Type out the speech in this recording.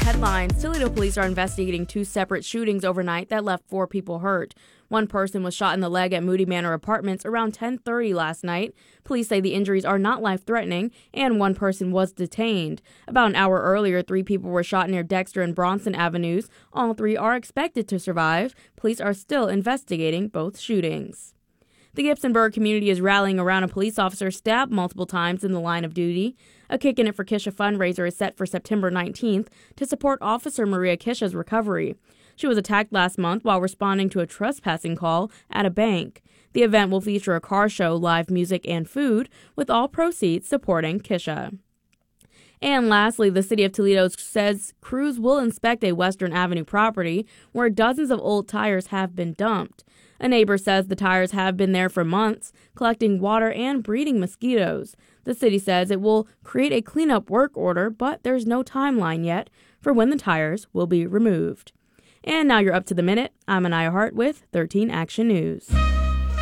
Headlines: Toledo police are investigating two separate shootings overnight that left 4 people hurt. One person was shot in the leg at Moody Manor Apartments around 10:30 last night. Police say the injuries are not life-threatening, and one person was detained. About an hour earlier, 3 people were shot near Dexter and Bronson Avenues. All 3 are expected to survive. Police are still investigating both shootings. The Gibsonburg community is rallying around a police officer stabbed multiple times in the line of duty. A Kick in It for Kisha fundraiser is set for September 19th to support Officer Maria Kisha's recovery. She was attacked last month while responding to a trespassing call at a bank. The event will feature a car show, live music, and food, with all proceeds supporting Kisha. And lastly, the city of Toledo says crews will inspect a Western Avenue property where dozens of old tires have been dumped. A neighbor says the tires have been there for months, collecting water and breeding mosquitoes. The city says it will create a cleanup work order, but there's no timeline yet for when the tires will be removed. And now you're up to the minute. I'm Anaya Hart with 13 Action News.